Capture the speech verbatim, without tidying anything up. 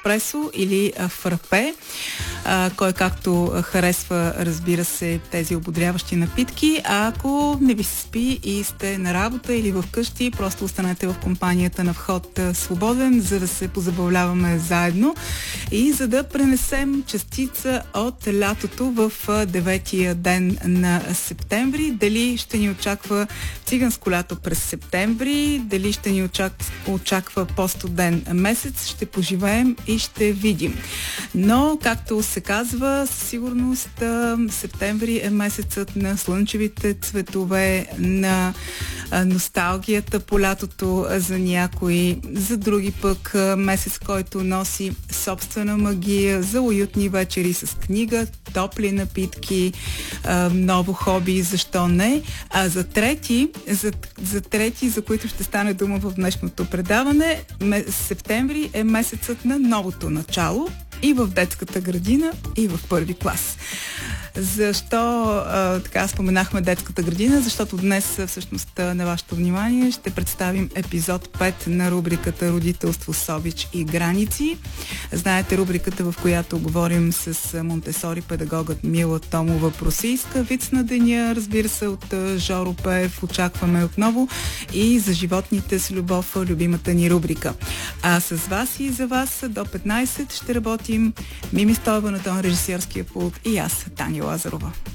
еспресо или а, фрапе. А, кой както харесва, разбира се, тези ободряващи напитки. А ако не ви се спи и сте на работа или в къщи, просто останете в компанията на Вход свободен, за да се позабавляваме заедно и за да пренесем частица от лятото в деветия ден на септември. Дали ще ни очаква циганско лято през септември, дали ще ни очаква, очаква по-студен месец, ще поживеем и ще видим. Но, както се казва, със сигурност септември е месецът на слънчевите цветове, на носталгията по лятото за някои, за други пък месец, който носи собствена магия, за уютни вечери с книга, топли напитки, ново хоби, защо не. А за трети, за, за трети, за които ще стане дума в днешното предаване, септември е месецът на новото начало и в детската градина, и в първи клас. Защо а, така споменахме детската градина? Защото днес всъщност на вашето внимание ще представим епизод пет на рубриката Родителство с обич и граници. Знаете, рубриката, в която говорим с Монтесори педагогът Мила Томова-Просийска. Виц на деня, разбира се, от Жоро Пеев. Очакваме отново и за животните с любов, любимата ни рубрика. А с вас и за вас до петнайсет ще работим Мими Стоева на тон режисьорския пулт и аз, Таня Лазарова.